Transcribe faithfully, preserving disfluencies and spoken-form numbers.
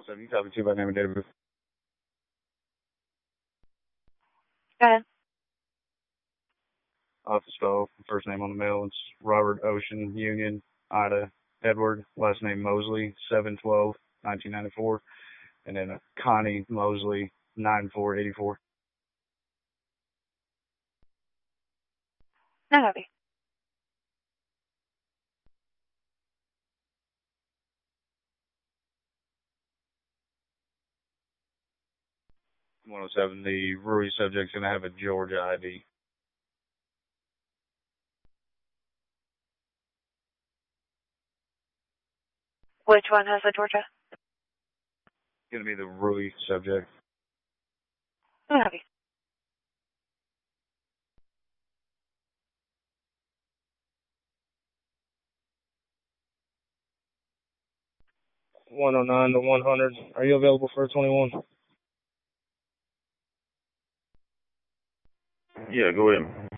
So you copy two by name and date of birth. Go ahead. Office call. First name on the mail. It's Robert Ocean Union Ida Edward. Last name Mosley. seven twelve nineteen ninety-four. And then uh, Connie Mosley. nine four eighty-four. No copy. one oh seven. The Rui subject's going to have a Georgia I D. Which one has the Georgia? Going to be the Rui subject. No copy. one oh nine to one hundred. Are you available for a twenty-one? Yeah, go ahead.